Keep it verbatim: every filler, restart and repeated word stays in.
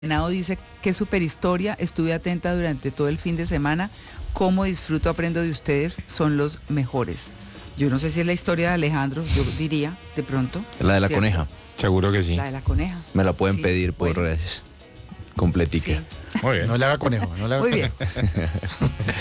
Henao dice que super historia, estuve atenta durante todo el fin de semana, cómo disfruto, aprendo de ustedes, son los mejores. Yo no sé si es la historia de Alejandro, yo diría, de pronto. La de la ¿cierto? coneja. Seguro que sí. La de la coneja. Me la pueden Sí, pedir por bueno. redes. Completica. Sí. Muy bien. No le haga conejo, no le haga Muy conejo. bien.